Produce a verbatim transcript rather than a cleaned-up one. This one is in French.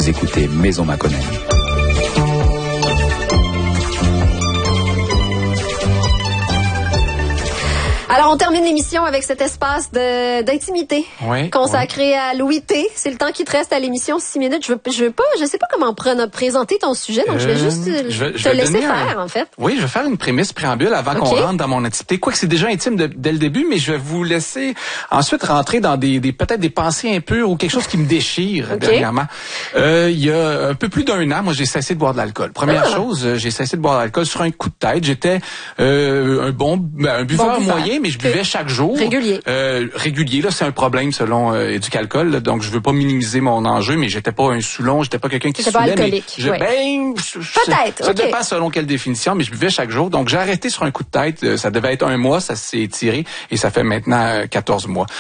Vous écoutez Maison Maconnen. Alors, on termine l'émission avec cet espace de, d'intimité oui, consacré oui. à Louis T. C'est le temps qui te reste à l'émission, six minutes. Je veux, je veux pas, je sais pas comment pre- présenter ton sujet, donc euh, je vais juste euh, je vais, te je vais laisser faire, un... en fait. Oui, je vais faire une prémisse préambule avant okay. qu'on rentre dans mon intimité. Quoique c'est déjà intime de, dès le début, mais je vais vous laisser ensuite rentrer dans des, des peut-être des pensées impures ou quelque chose qui me déchire okay. dernièrement. Euh, il y a un peu plus d'un an, moi j'ai cessé de boire de l'alcool. Première ah. chose, j'ai cessé de boire de l'alcool sur un coup de tête. J'étais euh, un bon un buveur bon moyen, mais je buvais okay. chaque jour. Régulier. Euh, régulier, là, c'est un problème selon euh, Éducalcool, là, donc je veux pas minimiser mon enjeu, mais j'étais pas un Soulon, j'étais pas quelqu'un qui C'était saoulait, pas alcoolique. mais je, ouais. ben, je, peut-être. Ça okay. dépend selon quelle définition, mais je buvais chaque jour, donc j'ai arrêté sur un coup de tête. Ça devait être un mois, ça s'est étiré et ça fait maintenant quatorze mois.